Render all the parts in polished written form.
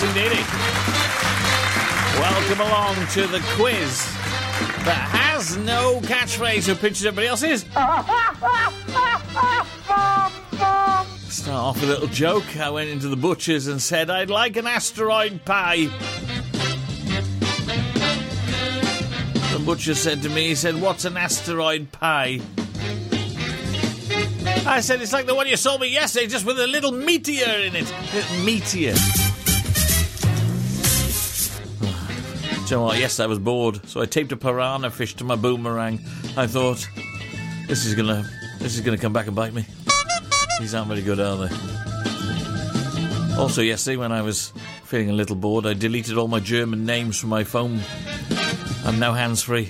Yes, indeedy. Welcome along to the quiz that has no catchphrase who pinches everybody else's. Start off with a little joke. I went into the butcher's and said I'd like an asteroid pie. The butcher said to me, he said, what's an asteroid pie? I said, it's like the one you sold me yesterday, just with a little meteor in it. Meteor. Do you know what? Yesterday I was bored, so I taped a piranha fish to my boomerang. I thought, this is gonna come back and bite me. These aren't very good, are they? Also, yesterday when I was feeling a little bored, I deleted all my German names from my phone. I'm now hands-free.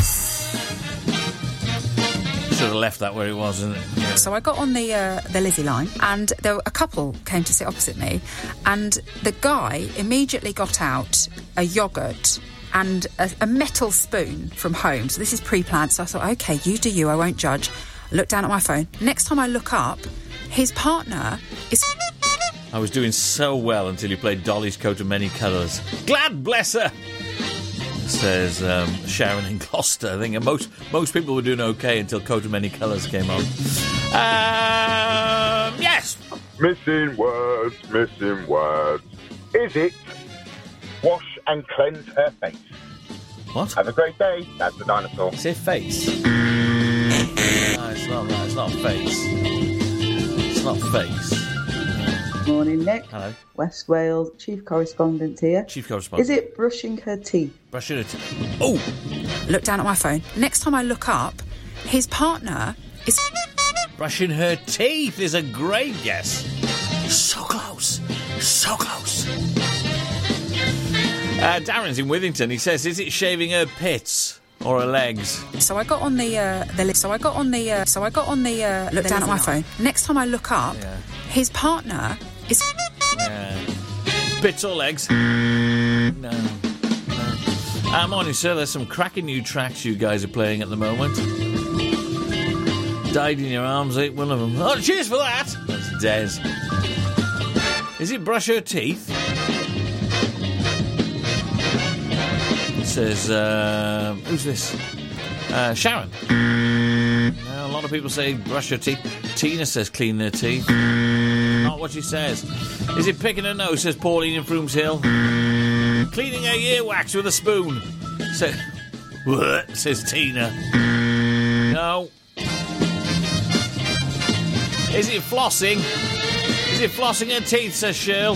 Should have left that where it was, isn't it? Yeah. So I got on the Lizzie line, and there were a couple came to sit opposite me, and the guy immediately got out a yoghurt and a metal spoon from home. So this is pre-planned. So I thought, OK, you do you, I won't judge. I looked down at my phone. Next time I look up, his partner is... I was doing so well until you played Dolly's Coat of Many Colours. Glad bless her! Says Sharon in Gloucester. I think most people were doing okay until Coat of Many Colours came on. Yes! Missing words. Is it wash and cleanse her face? What? Have a great day. That's the dinosaur. Say face. No, it's not that. It's not face. It's not face. Morning, Nick. Hello. West Wales Chief Correspondent here. Chief Correspondent. Is it brushing her teeth? Brushing her teeth. Oh! Look down at my phone. Next time I look up, his partner is... Brushing her teeth is a great guess. So close. So close. Darren's in Withington. He says, is it shaving her pits or her legs? So I got on the look down at my phone. Next time I look up, his partner is... Yeah. Pits or legs? No. Morning, sir. There's some cracking new tracks you guys are playing at the moment. Died in Your Arms, ain't one of them. Oh, cheers for that! That's Des. Is it brush her teeth? It says, who's this? Sharon. A lot of people say brush her teeth. Tina says clean their teeth. Not what she says. Is it picking her nose, says Pauline in Frooms Hill. Cleaning her earwax with a spoon, says Tina. No. Is it flossing? Is it flossing her teeth, says Shirl.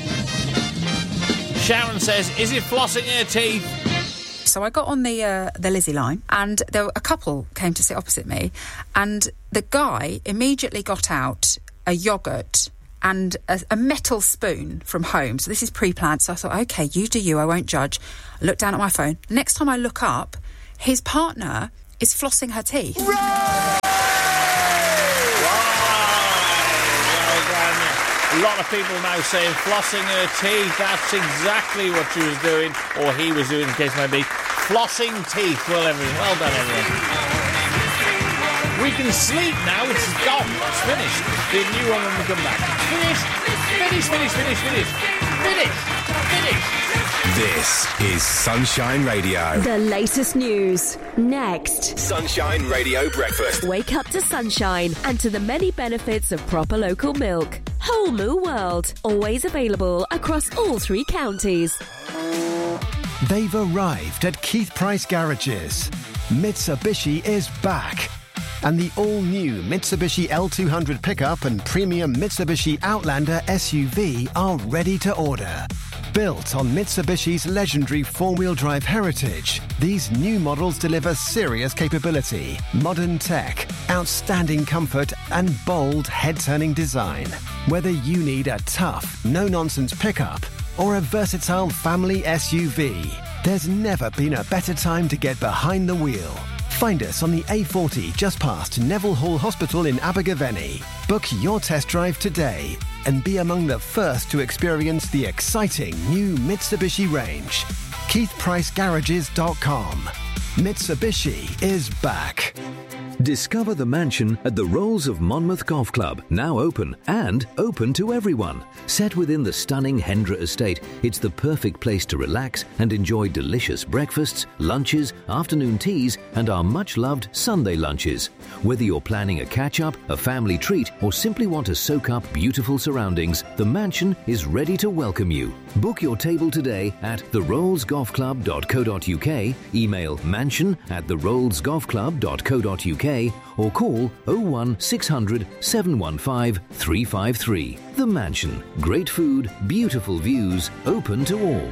Sharon says, is it flossing her teeth? So I got on the Lizzie line, and there were a couple came to sit opposite me, and the guy immediately got out a yoghurt and a metal spoon from home. So this is pre-planned. So I thought, OK, you do you, I won't judge. I looked down at my phone. Next time I look up, his partner is flossing her teeth. Right. A lot of people now saying flossing her teeth. That's exactly what she was doing, or he was doing, in case it might be. Flossing teeth. Well done, everyone. We can sleep now. It's gone. It's finished. The new one when we come back. Finished. This is Sunshine Radio. The latest news. Next. Sunshine Radio Breakfast. Wake up to sunshine and to the many benefits of proper local milk. Whole Moo World. Always available across all 3 counties. They've arrived at Keith Price Garages. Mitsubishi is back. And the all-new Mitsubishi L200 pickup and premium Mitsubishi Outlander SUV are ready to order. Built on Mitsubishi's legendary four-wheel drive heritage, these new models deliver serious capability, modern tech, outstanding comfort, and bold head-turning design. Whether you need a tough, no-nonsense pickup or a versatile family SUV, there's never been a better time to get behind the wheel. Find us on the A40 just past Neville Hall Hospital in Abergavenny. Book your test drive today and be among the first to experience the exciting new Mitsubishi range. KeithPriceGarages.com. Mitsubishi is back. Discover the Mansion at the Rolls of Monmouth Golf Club, now open and open to everyone. Set within the stunning Hendra estate, it's the perfect place to relax and enjoy delicious breakfasts, lunches, afternoon teas, and our much-loved Sunday lunches. Whether you're planning a catch-up, a family treat, or simply want to soak up beautiful surroundings, the Mansion is ready to welcome you. Book your table today at therollsgolfclub.co.uk, email mansion@therollsgolfclub.co.uk, or call 01600 715 353. The Mansion. Great food, beautiful views, open to all.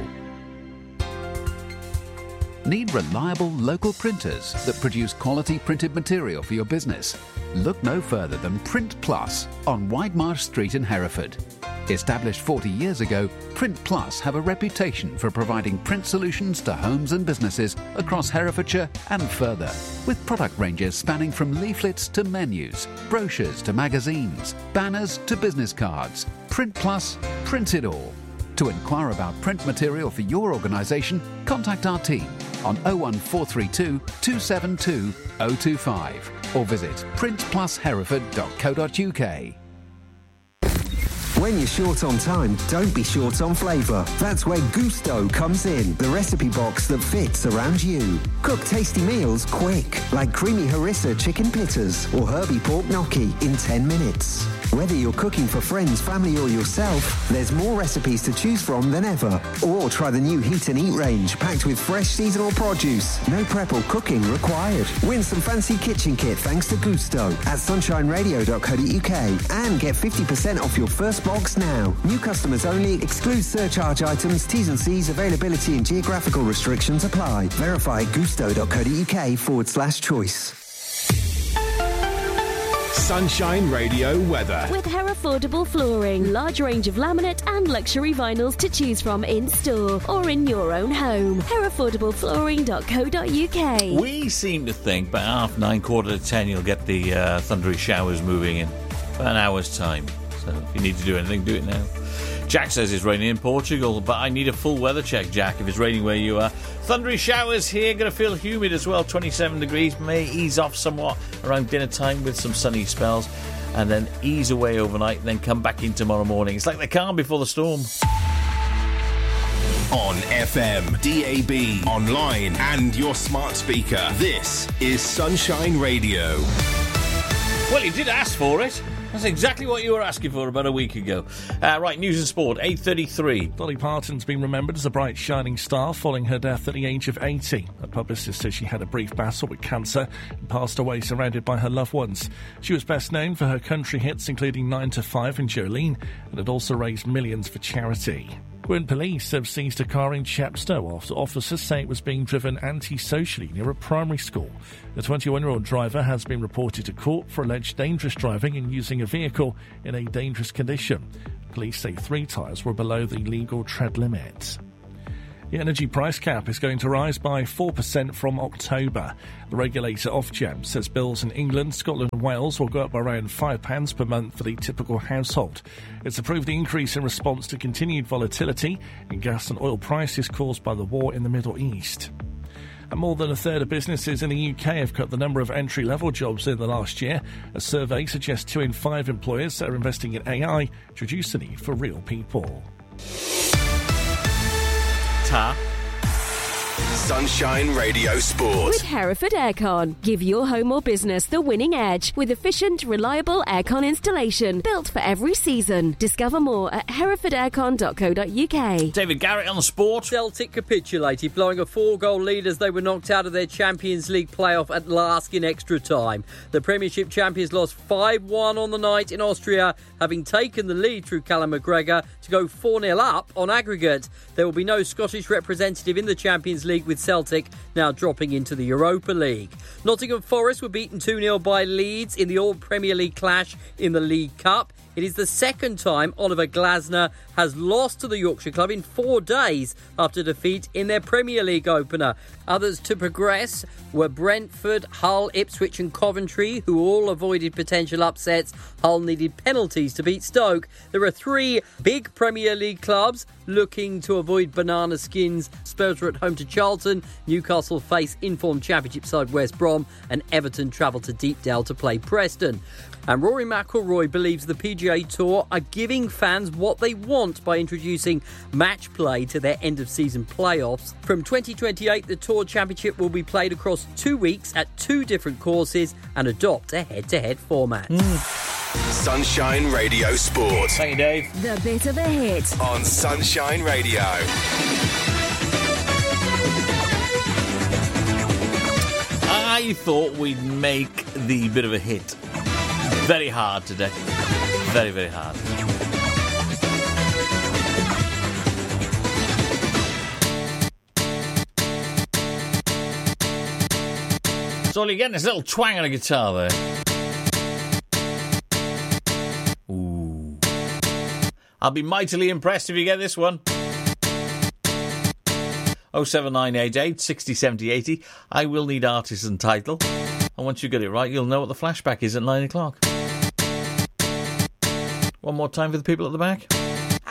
Need reliable local printers that produce quality printed material for your business? Look no further than Print Plus on Whitemarsh Street in Hereford. Established 40 years ago, Print Plus have a reputation for providing print solutions to homes and businesses across Herefordshire and further, with product ranges spanning from leaflets to menus, brochures to magazines, banners to business cards. Print Plus, print it all. To inquire about print material for your organisation, contact our team on 01432 272 025 or visit printplushereford.co.uk. When you're short on time, don't be short on flavour. That's where Gusto comes in, the recipe box that fits around you. Cook tasty meals quick, like creamy harissa chicken pittas or herby pork gnocchi in 10 minutes. Whether you're cooking for friends, family or yourself, there's more recipes to choose from than ever. Or try the new Heat and Eat range, packed with fresh seasonal produce. No prep or cooking required. Win some fancy kitchen kit thanks to Gusto at sunshineradio.co.uk and get 50% off your first box now. New customers only. Excludes surcharge items. T's and C's, availability and geographical restrictions apply. Verify gusto.co.uk/choice. Sunshine Radio weather. With Herefordable Flooring, large range of laminate and luxury vinyls to choose from in store or in your own home. Herefordableflooring.co.uk. We seem to think by 9:30, 9:45, you'll get the thundery showers moving in about an hour's time. So if you need to do anything, do it now. Jack says it's raining in Portugal, but I need a full weather check, Jack, if it's raining where you are. Thundery showers here, going to feel humid as well, 27 degrees, may ease off somewhat around dinner time with some sunny spells, and then ease away overnight, and then come back in tomorrow morning. It's like the calm before the storm. On FM, DAB, online, and your smart speaker, this is Sunshine Radio. Well, you did ask for it. That's exactly what you were asking for about a week ago. Right, news and sport, 8:33. Dolly Parton's been remembered as a bright, shining star following her death at the age of 80. Her publicist says she had a brief battle with cancer and passed away surrounded by her loved ones. She was best known for her country hits, including 9 to 5 and Jolene, and had also raised millions for charity. Gwyn police have seized a car in Chepstow after officers say it was being driven anti-socially near a primary school. The 21-year-old driver has been reported to court for alleged dangerous driving and using a vehicle in a dangerous condition. Police say 3 tyres were below the legal tread limit. The energy price cap is going to rise by 4% from October. The regulator Ofgem says bills in England, Scotland and Wales will go up by around £5 per month for the typical household. It's approved the increase in response to continued volatility in gas and oil prices caused by the war in the Middle East. And more than a third of businesses in the UK have cut the number of entry-level jobs in the last year. A survey suggests 2 in 5 employers are investing in AI to reduce the need for real people. Sunshine Radio Sport. With Hereford Aircon. Give your home or business the winning edge with efficient, reliable aircon installation built for every season. Discover more at herefordaircon.co.uk. David Garrett on the sport. Celtic capitulated, blowing a 4-goal lead as they were knocked out of their Champions League playoff at Lask in extra time. The Premiership champions lost 5-1 on the night in Austria, having taken the lead through Callum McGregor to go 4-0 up on aggregate. There will be no Scottish representative in the Champions League, with Celtic now dropping into the Europa League. Nottingham Forest were beaten 2-0 by Leeds in the All Premier League clash in the League Cup. It is the second time Oliver Glasner has lost to the Yorkshire club in 4 days after defeat in their Premier League opener. Others to progress were Brentford, Hull, Ipswich and Coventry, who all avoided potential upsets. Hull needed penalties to beat Stoke. There are 3 big Premier League clubs looking to avoid banana skins. Spurs are at home to Charlton, Newcastle face informed Championship side West Brom, and Everton travel to Deepdale to play Preston. And Rory McIlroy believes the PGA Tour are giving fans what they want by introducing match play to their end-of-season playoffs. From 2028, the Tour Championship will be played across 2 weeks at 2 different courses and adopt a head-to-head format. Sunshine Radio Sport. Thank you, Dave. The bit of a hit. On Sunshine Radio. I thought we'd make the bit of a hit very hard today. Very, very hard. So all you're getting is a little twang on a guitar there. Ooh. I'll be mightily impressed if you get this one. 07988 60 70 80. I will need artist and title. And once you get it right, you'll know what the flashback is at 9 o'clock. One more time for the people at the back.